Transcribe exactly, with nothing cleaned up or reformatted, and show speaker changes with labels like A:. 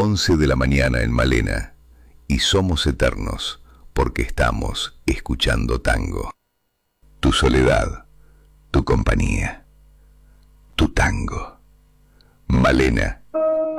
A: once de la mañana en Malena, y somos eternos porque estamos escuchando tango. Tu soledad, tu compañía, tu tango. Malena.